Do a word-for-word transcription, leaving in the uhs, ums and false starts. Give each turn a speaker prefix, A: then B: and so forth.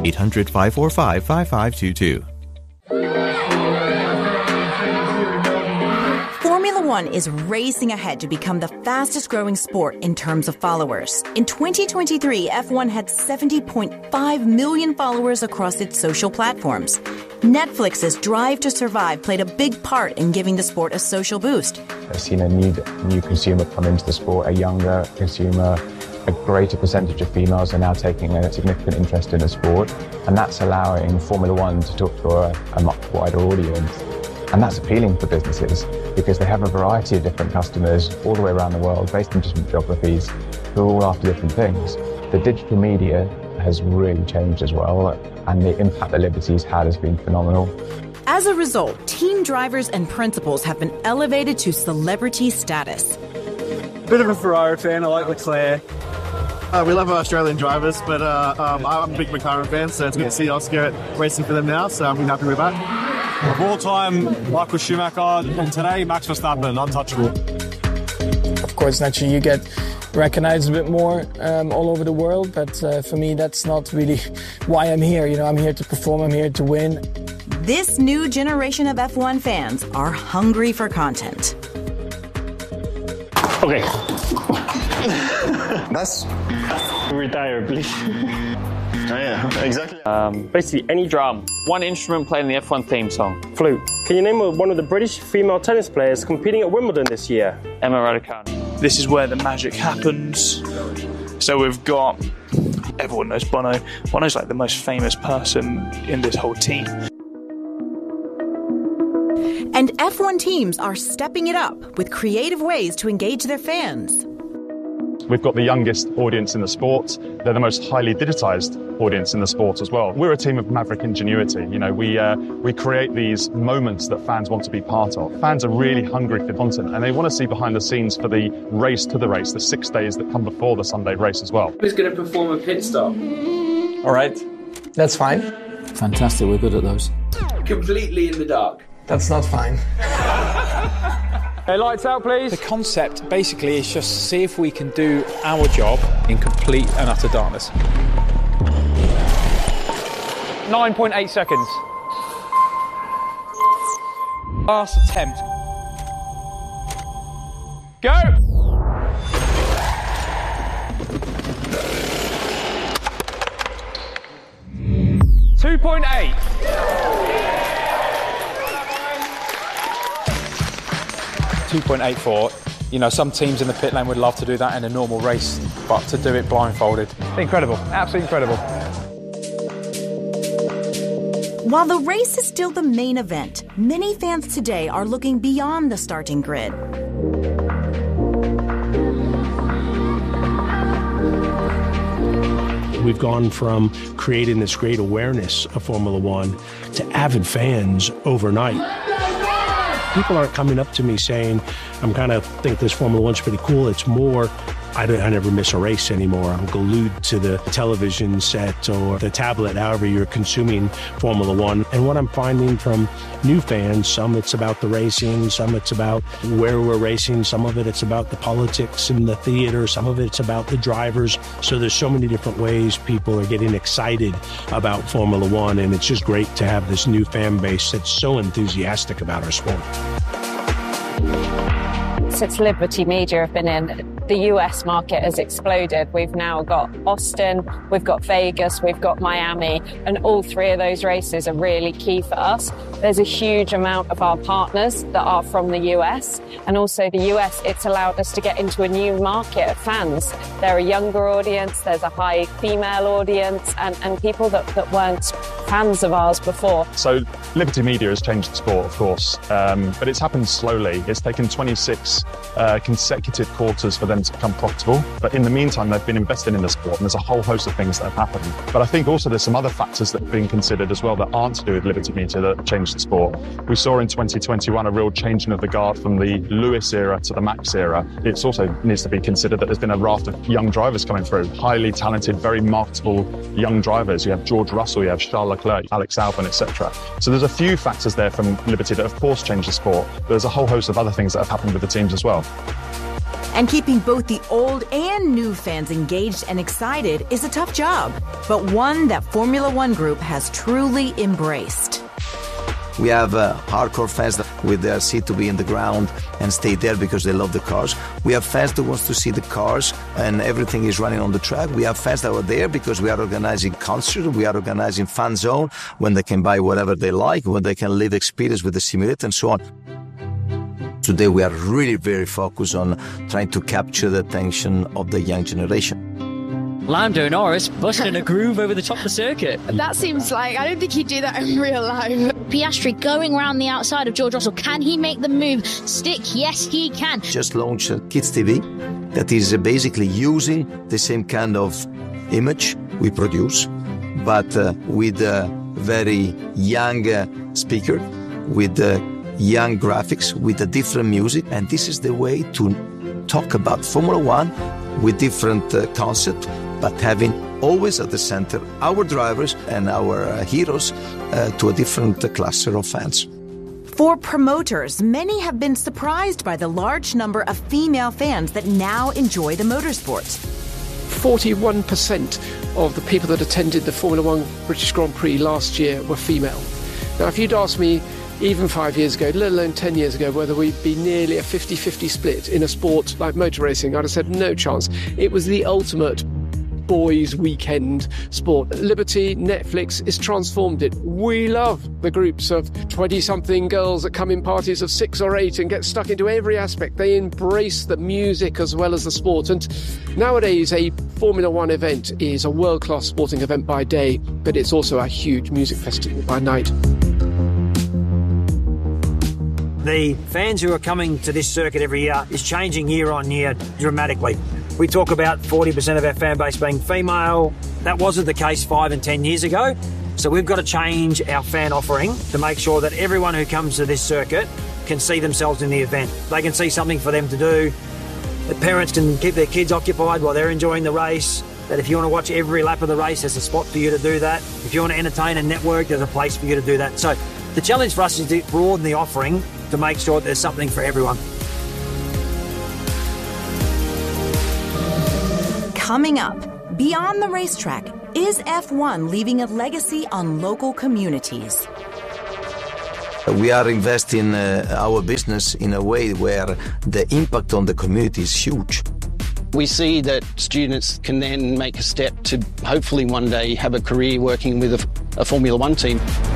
A: eight hundred, five four five, five five two two.
B: Formula One is racing ahead to become the fastest growing sport in terms of followers. In twenty twenty-three, F one had seventy point five million followers across its social platforms. Netflix's Drive to Survive played a big part in giving the sport a social boost.
C: I've seen a new, new consumer come into the sport, a younger consumer. A greater percentage of females are now taking a significant interest in the sport, and that's allowing Formula One to talk to a, a much wider audience. And that's appealing for businesses because they have a variety of different customers all the way around the world based on different geographies who are all after different things. The digital media has really changed as well, and the impact that Liberty's had has been phenomenal.
B: As a result, team drivers and principals have been elevated to celebrity status.
D: Bit of a Ferrari fan, I like Leclerc.
E: Uh, we love our Australian drivers, but uh, um, I'm a big McLaren fan, so it's good to see Oscar racing for them now, so I'm happy with that.
D: Of all time, Michael Schumacher, and today, Max Verstappen, untouchable.
F: Of course, naturally, you get recognized a bit more um, all over the world, but uh, for me, that's not really why I'm here. You know, I'm here to perform, I'm here to win.
B: This new generation of F one fans are hungry for content.
G: Okay.
H: That's
G: retire, please.
H: Oh yeah, exactly.
G: Um, basically, any drum.
I: One instrument played in the F one theme song.
G: Flute. Can you name one of the British female tennis players competing at Wimbledon this year?
I: Emma Raducanu.
J: This is where the magic happens. So we've got, everyone knows Bono. Bono's like the most famous person in this whole team.
B: And F one teams are stepping it up with creative ways to engage their fans.
K: We've got the youngest audience in the sport. They're the most highly digitized audience in the sport as well. We're a team of maverick ingenuity. You know, we uh, we create these moments that fans want to be part of. Fans are really hungry for content, and they want to see behind the scenes for the race to the race, the six days that come before the Sunday race as well.
L: Who's going to perform a pit stop?
F: All right. That's fine.
M: Fantastic, we're good at those.
L: Completely in the dark.
F: That's not fine.
D: Hey, lights out, please.
N: The concept basically is just see if we can do our job in complete and utter darkness.
D: nine point eight seconds.
N: Last attempt.
D: Go! two point eight.
N: two point eight four. You know, some teams in the pit lane would love to do that in a normal race, but to do it blindfolded.
D: Incredible, absolutely incredible.
B: While the race is still the main event, many fans today are looking beyond the starting grid.
O: We've gone from creating this great awareness of Formula One to avid fans overnight. People aren't coming up to me saying, I'm kind of think this Formula One's pretty cool. It's more, I, don't, I never miss a race anymore. I'm glued to the television set or the tablet, however you're consuming Formula One. And what I'm finding from new fans, some it's about the racing, some it's about where we're racing, some of it it's about the politics in the theater, some of it's about the drivers. So there's so many different ways people are getting excited about Formula One, and it's just great to have this new fan base that's so enthusiastic about our sport.
P: Since Liberty Media have been in, the U S market has exploded. We've now got Austin, we've got Vegas, we've got Miami, and all three of those races are really key for us. There's a huge amount of our partners that are from the U S, and also the U S, it's allowed us to get into a new market of fans. They're a younger audience, there's a high female audience, and, and people that, that weren't fans of ours before.
K: So Liberty Media has changed the sport, of course, um, but it's happened slowly. It's taken twenty-six uh, consecutive quarters for them to become profitable. But in the meantime, they've been investing in the sport, and there's a whole host of things that have happened. But I think also there's some other factors that have been considered as well that aren't to do with Liberty Media that have changed the sport. We saw in twenty twenty-one a real changing of the guard from the Lewis era to the Max era. It also needs to be considered that there's been a raft of young drivers coming through, highly talented, very marketable young drivers. You have George Russell, you have Charles Leclerc, Alex Albon, et cetera. So there's a few factors there from Liberty that of course changed the sport, but there's a whole host of other things that have happened with the teams as well.
B: And keeping both the old and new fans engaged and excited is a tough job, but one that Formula One Group has truly embraced.
Q: We have uh, hardcore fans that with their seat to be in the ground and stay there because they love the cars. We have fans that wants to see the cars and everything is running on the track. We have fans that are there because we are organizing concerts, we are organizing fan zone when they can buy whatever they like, when they can live experience with the simulator and so on. Today we are really very focused on trying to capture the attention of the young generation.
R: Lando Norris busting a groove over the top of the circuit.
S: That seems like, I don't think he'd do that in real life.
T: Piastri going around the outside of George Russell. Can he make the move stick? Yes, he can.
Q: Just launched Kids T V that is basically using the same kind of image we produce, but uh, with a very young uh, speaker, with uh, young graphics, with a different music. And this is the way to talk about Formula One with different uh, concepts, but having always at the center our drivers and our uh, heroes uh, to a different uh, cluster of fans.
B: For promoters, many have been surprised by the large number of female fans that now enjoy the motorsport.
U: forty-one percent of the people that attended the Formula One British Grand Prix last year were female. Now, if you'd asked me even five years ago, let alone ten years ago, whether we'd be nearly a fifty-fifty split in a sport like motor racing, I'd have said no chance. It was the ultimate boys' weekend sport. Liberty, Netflix has transformed it. We love the groups of twenty-something girls that come in parties of six or eight and get stuck into every aspect. They embrace the music as well as the sport. And nowadays, a Formula One event is a world-class sporting event by day, but it's also a huge music festival by night.
V: The fans who are coming to this circuit every year is changing year on year dramatically. We talk about forty percent of our fan base being female. That wasn't the case five and ten years ago. So we've got to change our fan offering to make sure that everyone who comes to this circuit can see themselves in the event. They can see something for them to do. The parents can keep their kids occupied while they're enjoying the race. That if you want to watch every lap of the race, there's a spot for you to do that. If you want to entertain and network, there's a place for you to do that. So the challenge for us is to broaden the offering to make sure there's something for everyone.
B: Coming up, beyond the racetrack, is F one leaving a legacy on local communities?
Q: We are investing uh, our business in a way where the impact on the community is huge.
W: We see that students can then make a step to hopefully one day have a career working with a, a Formula One team.